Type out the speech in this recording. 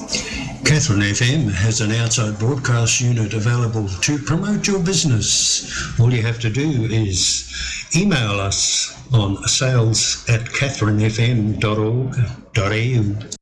Catherine FM has an outside broadcast unit available to promote your business. All you have to do is email us on sales@catherinefm.org.au.